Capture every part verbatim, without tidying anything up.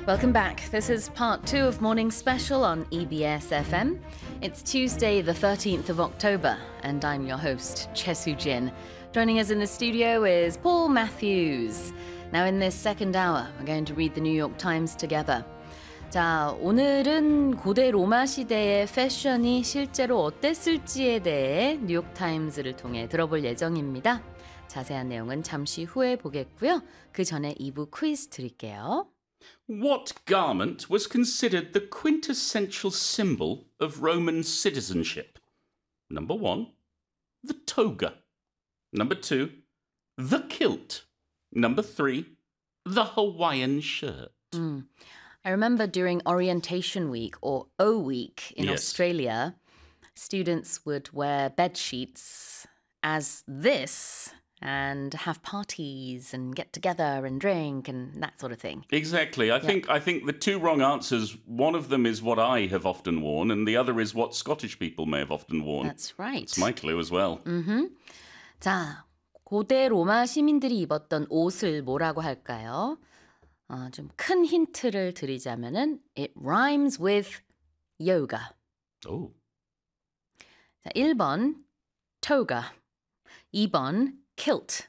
Welcome back. This is part two of Morning Special on E B S F M. It's Tuesday, the thirteenth of October, and I'm your host, Choi Soo-jin. Joining us in the studio is Paul Matthews. Now, in this second hour, we're going to read the New York Times together. 자, 오늘은 고대 로마 시대의 패션이 실제로 어땠을지에 대해 뉴욕타임즈를 통해 들어볼 예정입니다. 자세한 내용은 잠시 후에 보겠고요. 그 전에 이 부 퀴즈 드릴게요. What garment was considered the quintessential symbol of Roman citizenship? Number one, the toga. Number two, the kilt. Number three, the Hawaiian shirt. Mm. I remember during orientation week or O week in Yes. Australia, students would wear bed sheets as this and have parties and get together and drink and that sort of thing. Exactly. I Yeah. think I think the two wrong answers, one of them is what I have often worn and the other is what Scottish people may have often worn. That's right. It's my clue as well. Mm-hmm. 자, 고대 로마 시민들이 입었던 옷을 뭐라고 할까요? 어, 좀 큰 힌트를 드리자면은 it rhymes with yoga. Oh. 자, 일 번 toga, 이 번 kilt,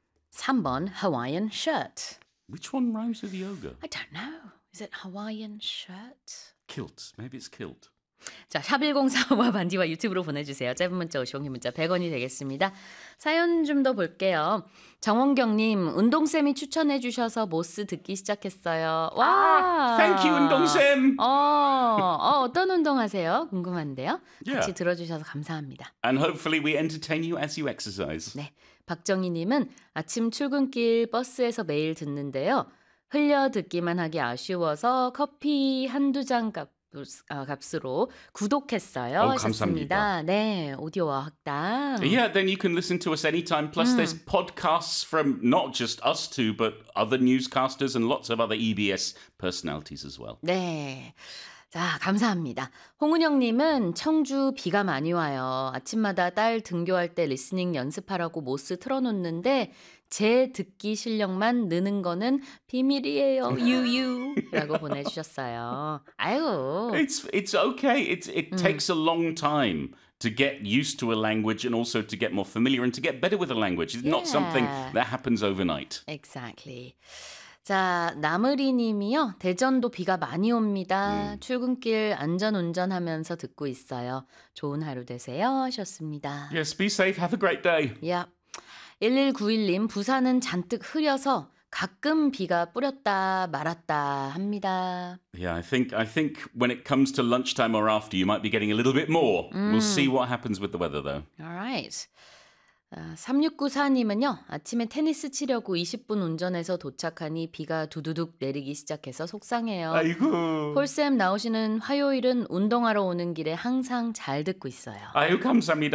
삼 번 Hawaiian shirt. Which one rhymes with yoga? I don't know. Is it Hawaiian shirt? Kilt. Maybe it's kilt. 자, 샵일공사오와 반디와 유튜브로 보내주세요. 짧은 문자 오십 원, 긴 문자 백 원이 되겠습니다. 사연 좀 더 볼게요. 정원경님, 운동쌤이 추천해 주셔서 모스 듣기 시작했어요. 와! Thank you, 운동쌤! 어, 어, 어떤 운동하세요? 궁금한데요. 같이 Yeah. 들어주셔서 감사합니다. And hopefully we entertain you as you exercise. 네, 박정희님은 아침 출근길 버스에서 매일 듣는데요. 흘려 듣기만 하기 아쉬워서 커피 한두 잔 값 아, 값으로 구독했어요. 어, 하셨습니다. 감사합니다. 네, 오디오와 학당. Yeah, then you can listen to us anytime. Plus, there's podcasts from not just us two, but other newscasters and lots of other E B S personalities as well. 네. 자, 감사합니다. 홍은영님은 청주 비가 많이 와요. 아침마다 딸 등교할 때 리스닝 연습하라고 모스 틀어놓는데 제 듣기 실력만 느는 거는 비밀이에요. 유유라고 보내주셨어요. 아유. It's it's okay. It's it takes a long time to get used to a language and also to get more familiar and to get better with a language. It's not something Yeah. that happens overnight. Exactly. 자, 나무리 님이요. 대전도 비가 많이 옵니다. 출근길 안전운전하면서 듣고 있어요. 좋은 하루 되세요. 하셨습니다. Yes, be safe. Have a great day. 야, 일일구일 님, 부산은 잔뜩 흐려서 가끔 비가 뿌렸다 말았다 합니다. Yeah, I think I think when it comes to lunchtime or after, you might be getting a little bit more. We'll see what happens with the weather, though. Alright. 아, 삼육구사 님은요. 아침에 테니스 치려고 이십 분 운전해서 도착하니 비가 두두둑 내리기 시작해서 속상해요. 아이고. 폴쌤 나오시는 화요일은 운동하러 오는 길에 항상 잘 듣고 있어요. 아유, 감사합니다.